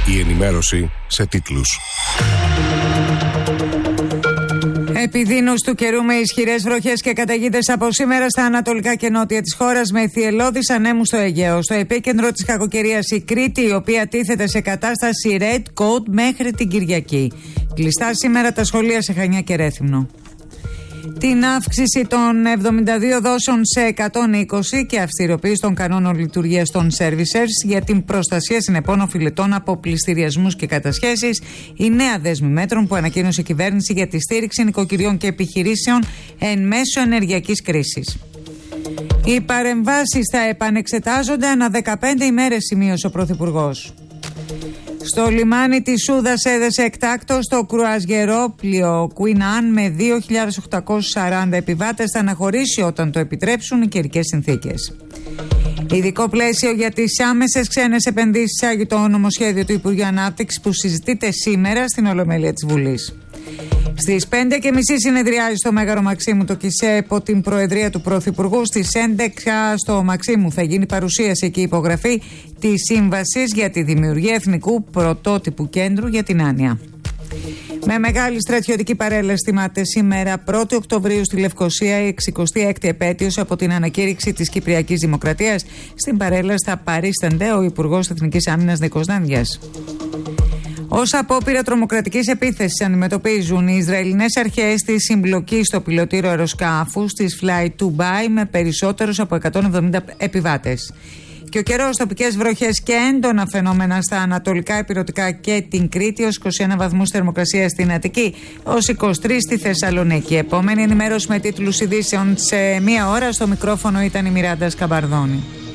Η ενημέρωση σε τίτλους. Επιδείνωση του καιρού με ισχυρές βροχές και καταιγίδες από σήμερα στα ανατολικά και νότια της χώρας, με θυελλώδεις ανέμους στο Αιγαίο. Στο επίκεντρο της κακοκαιρίας η Κρήτη, η οποία τίθεται σε κατάσταση red code μέχρι την Κυριακή. Κλειστά σήμερα τα σχολεία σε Χανιά και Ρέθυμνο. Την αύξηση των 72 δόσεων σε 120 και αυστηροποίηση των κανόνων λειτουργίας των servicers για την προστασία συνεπών οφειλετών από πληστηριασμούς και κατασχέσεις, η νέα δέσμη μέτρων που ανακοίνωσε η κυβέρνηση για τη στήριξη νοικοκυριών και επιχειρήσεων εν μέσω ενεργειακής κρίσης. Οι παρεμβάσεις θα επανεξετάζονται ανά 15 ημέρες, σημείωσε ο Πρωθυπουργός. Στο λιμάνι της Σούδας έδεσε εκτάκτος το κρουαζιερόπλοιο Queen Anne με 2.840 επιβάτες. Θα αναχωρήσει όταν το επιτρέψουν οι καιρικές συνθήκες. Ειδικό πλαίσιο για τις άμεσες ξένες επενδύσεις άγει το νομοσχέδιο του Υπουργείου Ανάπτυξης που συζητείται σήμερα στην Ολομέλεια της Βουλής. Στις 5.30 συνεδριάζει στο Μέγαρο Μαξίμου το ΚΙΣΕ υπό την προεδρία του Πρωθυπουργού. Στις 11 στο Μαξίμου θα γίνει παρουσίαση και υπογραφή της σύμβασης για τη δημιουργία εθνικού πρωτότυπου κέντρου για την άνοια. Με μεγάλη στρατιωτική παρέλαση τιμάται σήμερα 1η Οκτωβρίου στη Λευκοσία η 66η επέτειος από την ανακήρυξη της Κυπριακής Δημοκρατίας. Στην παρέλαση θα παρίστανται ο Υπουργός Εθνικής Άμυνας Νίκος Δένδιας. Ως απόπειρα τρομοκρατικής επίθεσης αντιμετωπίζουν οι Ισραηλινές αρχές τη συμπλοκή στο πιλωτήριο αεροσκάφους της Fly Dubai με περισσότερους από 170 επιβάτες. Και ο καιρός, τοπικές βροχές και έντονα φαινόμενα στα ανατολικά ηπειρωτικά και την Κρήτη, ως 21 βαθμούς θερμοκρασία στην Αττική, ως 23 στη Θεσσαλονίκη. Επόμενη ενημέρωση με τίτλους ειδήσεων σε μία ώρα. Στο μικρόφωνο ήταν η Μιράντα Σκαμπαρδόνη.